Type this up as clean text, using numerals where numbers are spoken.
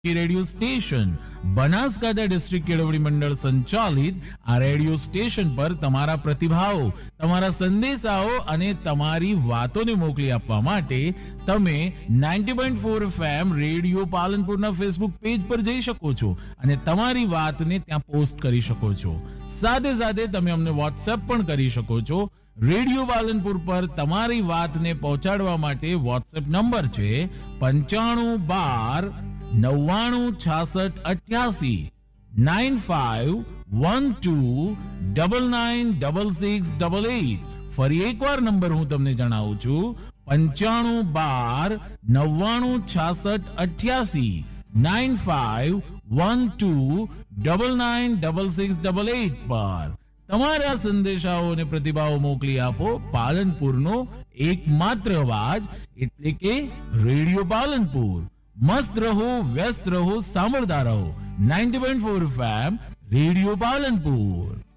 Radio station Banaskantha district કેળવણી મંડળ સંચાલિત આ રેડિયો સ્ટેશન પર તમારા પ્રતિભાવો, તમારા સંદેશાઓ અને તમારી વાતોને મોકલી આપવા માટે તમે 90.4 FM રેડિયો પાલનપુરના ફેસબુક પેજ પર જઈ શકો છો અને તમારી વાતને ત્યાં પોસ્ટ કરી શકો છો. સાથે સાથે તમે અમને વોટ્સએપ પણ કરી શકો છો. રેડિયો પાલનપુર પર તમારી વાતને પહોંચાડવા માટે વોટ્સએપ નંબર છે 9512 996688 9512996688. ફરી એકવાર નંબર હું તમને જણાવું છું 9512 996688 9512996688 પર તમારા સંદેશાઓ અને પ્રતિભાવો મોકલી આપો. પાલનપુરનો એકમાત્ર અવાજ એટલે કે રેડિયો પાલનપુર. મસ્ત રહો, વ્યસ્ત રહો, સાંભળતા રહો 90.4 FM રેડિયો પાલનપુર.